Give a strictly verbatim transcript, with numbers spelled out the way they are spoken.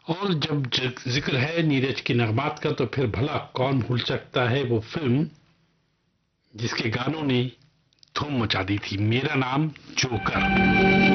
और जब जिक- जिक्र है नीरज की नगमात का, तो फिर भला कौन भूल सकता है वो फिल्म जिसके गानों ने धूम मचा दी थी, मेरा नाम जोकर।